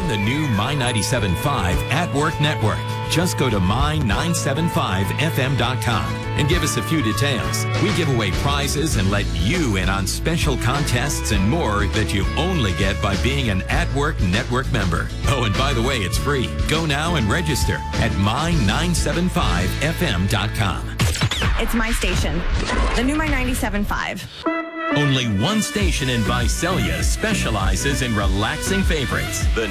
the new My 97.5 At Work Network. Just go to my975fm.com and give us a few details. We give away prizes and let you in on special contests and more that you only get by being an At Work Network member. Oh, and by the way, it's free. Go now and register at my975fm.com. It's my station. The new My 97.5. Only one station in Visalia specializes in relaxing favorites. The